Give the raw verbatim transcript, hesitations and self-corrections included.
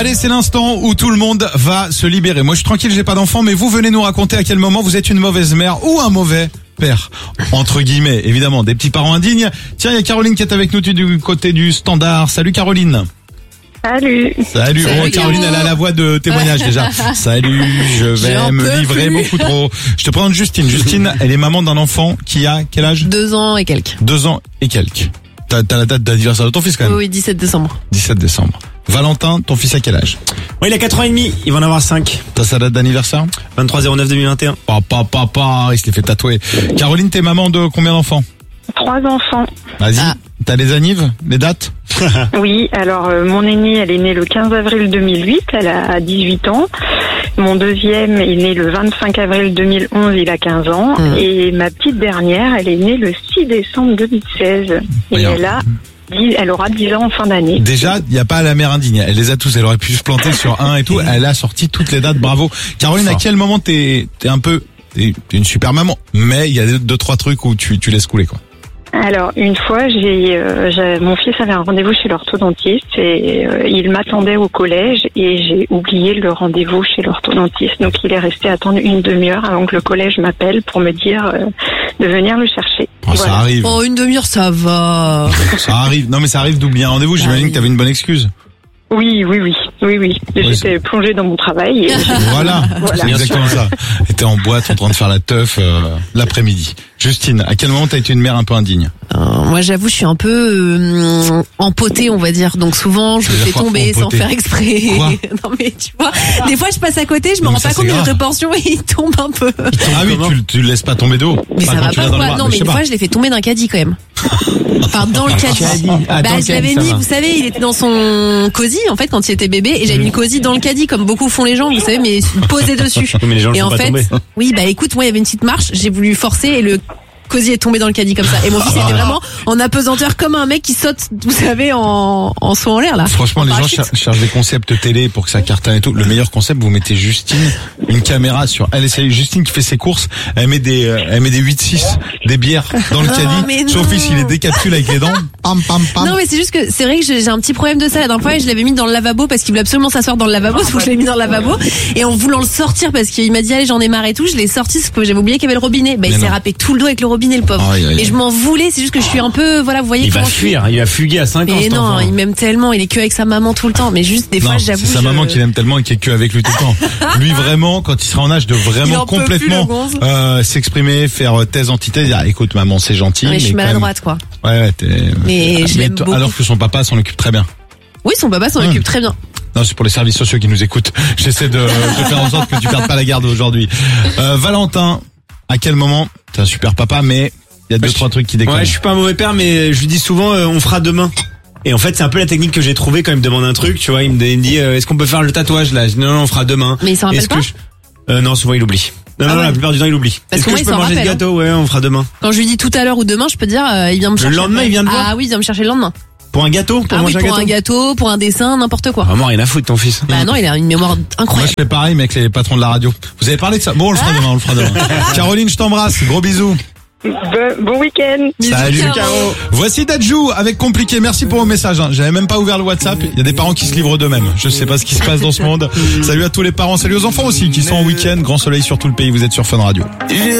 Allez, c'est l'instant où tout le monde va se libérer. Moi, je suis tranquille, j'ai pas d'enfant, mais vous venez nous raconter à quel moment vous êtes une mauvaise mère ou un mauvais père. Entre guillemets, évidemment, des petits parents indignes. Tiens, il y a Caroline qui est avec nous du côté du standard. Salut Caroline. Salut. Salut. Salut, Oh, Caroline, elle a la voix de témoignage déjà. Salut, je vais J'en me peux livrer plus. beaucoup trop. Je te présente Justine. Justine, elle est maman d'un enfant qui a quel âge? Deux ans et quelques. Deux ans et quelques. T'as, t'as la date d'anniversaire de ton fils quand même? Oui, oui, dix-sept décembre. dix-sept décembre. Valentin, ton fils a quel âge? Ouais, il a quatre ans et demi, il va en avoir cinq. T'as sa date d'anniversaire? vingt-trois zéro neuf deux mille vingt et un. Papa, papa, il se les fait tatouer. Caroline, t'es maman de combien d'enfants? Trois enfants. Vas-y, Ah. t'as les annives, les dates? Oui, alors euh, mon aînée, elle est née le quinze avril deux mille huit, elle a dix-huit ans. Mon deuxième est né le vingt-cinq avril deux mille onze, il a quinze ans. Mmh. Et ma petite dernière, elle est née le six décembre deux mille seize. Et Regarde. elle a dix, elle aura dix ans en fin d'année. Déjà, il n'y a pas la mère indigne. Elle les a tous. Elle aurait pu se planter sur un et tout. Elle a sorti toutes les dates. Bravo. Caroline, à quel moment t'es, t'es un peu, t'es t'es une super maman. Mais il y a deux, deux, trois trucs où tu, tu laisses couler, quoi. Alors, une fois, j'ai, euh, j'ai- mon fils avait un rendez-vous chez l'orthodontiste et euh, il m'attendait au collège et j'ai oublié le rendez-vous chez l'orthodontiste. Donc, il est resté attendre une demi-heure avant que le collège m'appelle pour me dire euh, de venir le chercher. Oh, ça Voilà. arrive. Oh, une demi-heure, ça va. Ça arrive. Non, mais ça arrive d'oublier un rendez-vous. J'imagine oui. que t'avais une bonne excuse. Oui, oui, oui, oui, oui. Ouais, J'étais plongée dans mon travail. Et Voilà. Voilà. C'est exactement ça. Et t'es en boîte en train de faire la teuf, euh, l'après-midi. Justine, à quel moment t'as été une mère un peu indigne? Euh, moi, j'avoue, je suis un peu euh, empotée, on va dire. Donc souvent, je Ça me veut fais dire quoi, tomber sans empotée? faire exprès. Quoi Non mais tu vois, des fois, je passe à côté, je me Non, mais rends ça, pas c'est compte de grave. notre portion et il tombe un peu. Ah oui, tu, tu le laisses pas tomber d'eau. Mais Enfin, ça quand va tu pas l'as dans le quoi. bras. Non, Mais mais je sais une pas. fois, je l'ai fait tomber d'un caddie quand même. Enfin, dans le caddie. Ah, Bah, dans le je l'avais caddie, ça mis, va. vous savez, il était dans son cosy, en fait, quand il était bébé, et j'avais mis le cosy dans le caddie, comme beaucoup font les gens, vous savez, mais posé dessus. Mais les gens le Et font en pas fait, tomber. oui, bah écoute, moi, il y avait une petite marche, j'ai voulu forcer et le cosy est tombé dans le caddie comme ça. Et mon fils était vraiment en apesanteur comme un mec qui saute, vous savez, en, en saut en l'air, là. Franchement, En les gens parachute. cher- cherchent des concepts télé pour que ça cartonne et tout. Le meilleur concept, vous mettez Justine, une caméra sur elle. C'est Justine qui fait ses courses. Elle met des, euh, elle met des huit six, des bières dans le Oh, mais caddie. Son non. fils, il les décapsule avec les dents. Pam, pam, pam. Non mais c'est juste que c'est vrai que j'ai j'ai un petit problème de ça. La dernière fois, je l'avais mis dans le lavabo parce qu'il voulait absolument s'asseoir dans le lavabo, donc je l'ai mis dans le lavabo. Et en voulant le sortir parce qu'il m'a dit allez j'en ai marre et tout, je l'ai sorti parce que j'avais oublié qu'il y avait le robinet. Bah il Mais s'est non. râpé tout le dos avec le robinet le pauvre. Aïe, aïe, Et aïe. je m'en voulais, c'est juste que je suis un peu voilà, vous voyez Il va comment je suis. fuir, il va fuguer à cinq ans. Mais cet non, enfant. il m'aime tellement, il est que avec sa maman tout le temps. Mais juste des fois, Non, j'avoue. c'est sa je- maman qui l'aime tellement et qui est que avec lui tout le temps. Lui vraiment, quand il sera en âge de Il vraiment en peut plus, complètement le gonze. euh, s'exprimer, faire euh, thèse antithèse, dire écoute maman c'est gentil, Ouais, je suis mais quand même- maladroite quoi. Ouais, ouais, t'es. Mais je l'aime toi- beaucoup. alors que son papa s'en occupe très bien. Oui, son papa s'en Ouais. occupe très bien. Non, c'est pour les services sociaux qui nous écoutent. J'essaie de, de faire en sorte que tu perdes pas la garde aujourd'hui. Euh, Valentin, à quel moment t'es un super papa, mais il y a deux Ouais, trois je- trucs qui déconnent. Ouais, je suis pas un mauvais père, mais je lui dis souvent, euh, on fera demain. Et en fait, c'est un peu la technique que j'ai trouvée quand il me demande un truc, tu vois. Il me, il me dit, euh, est-ce qu'on peut faire le tatouage là? Je dis, non, non, on fera demain. Mais il s'en rappelle Est-ce pas que je- euh, Non, souvent il oublie. Non, Ah non, ouais. la plupart du temps il oublie. Parce Est-ce que que moi, je il peux s'en manger rappelle, ce hein. gâteau? Ouais, on fera demain. Quand je lui dis tout à l'heure ou demain, je peux te dire, euh, il vient me chercher. lendemain, il vient te voir? Ah oui, il vient me chercher le lendemain. Pour un gâteau? Pour Ah oui, manger pour un un gâteau? gâteau, pour un dessin, n'importe quoi. Vraiment rien à foutre ton fils. Bah non, il a une mémoire Moi, incroyable. je fais pareil, mais avec les patrons de la radio. Vous avez parlé de ça? Bon, on le fera demain, on le fera demain. Caroline, je t'embrasse. Gros bisous. Bon, bon week-end. Salut, Caro. Caro. Voici Dadju avec Compliqué. Merci pour vos messages. hein. J'avais même pas ouvert le WhatsApp. Il y a des parents qui se livrent d'eux-mêmes. Je sais pas ce qui se passe dans ce monde. Salut à tous les parents. Salut aux enfants aussi qui sont en week-end. Grand soleil sur tout le pays. Vous êtes sur Fun Radio.